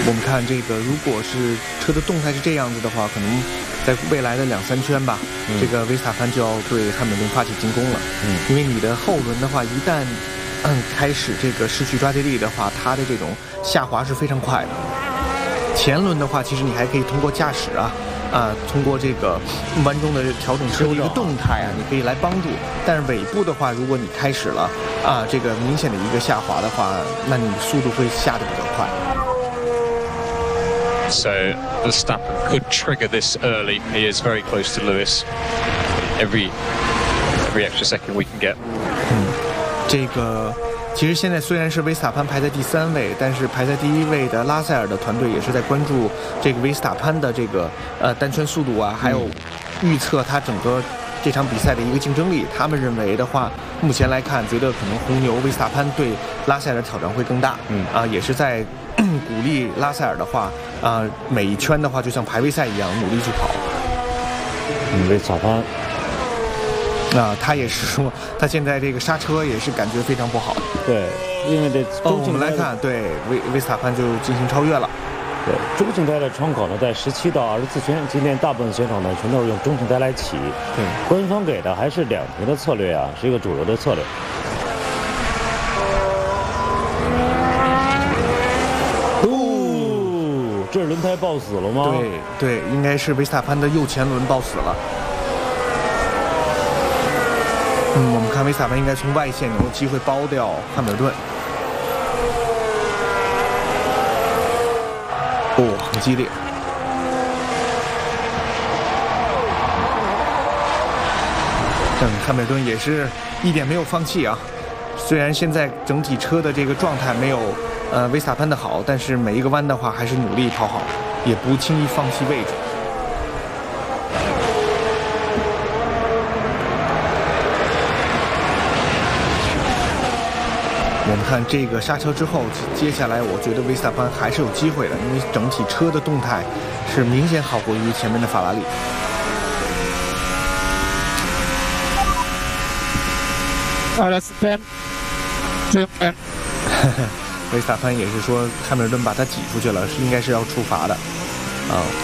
我们看这个，如果是车的动态是这样子的话，可能在未来的2-3圈吧，这个维斯塔潘就要对汉密尔顿发起进攻了。因为你的后轮的话，一旦开始这个失去抓地力的话，它的这种下滑是非常快的。前轮的话，其实你还可以通过驾驶通过这个弯中的调整车的一个动态你可以来帮助。但是尾部的话，如果你开始了这个明显的一个下滑的话，那你速度会下得比较快。 So Verstappen could trigger this early. He is very close to Lewis. Every extra second we can get. 这个其实现在虽然是维斯塔潘排在第3位，但是排在第1位的拉塞尔的团队也是在关注这个维斯塔潘的这个单圈速度还有预测他整个这场比赛的一个竞争力。他们认为的话，目前来看，觉得可能红牛维斯塔潘对拉塞尔的挑战会更大。也是在鼓励拉塞尔的话，每一圈的话就像排位赛一样努力去跑。 维斯塔潘。 他也是说，他现在这个刹车也是感觉非常不好。 对，因为我们来看，对维斯塔潘就进行超越了。 对，中性胎的窗口呢在17到24圈，今天大部分选手呢全都是用中性胎来起。 对， 官方给的还是2停的策略是一个主流的策略。这是轮胎抱死了吗？ 对，应该是维斯塔潘的右前轮抱死了。我们看维斯塔潘应该从外线有机会包掉汉密尔顿。很激烈。汉密尔顿也是一点没有放弃虽然现在整体车的这个状态没有维斯塔潘的好，但是每一个弯的话还是努力跑好，也不轻易放弃位置。我们看这个刹车之后，接下来我觉得维斯塔潘还是有机会的，因为整体车的动态是明显好过于前面的法拉利。维斯塔潘也是说汉密尔顿把他挤出去了，应该是要处罚的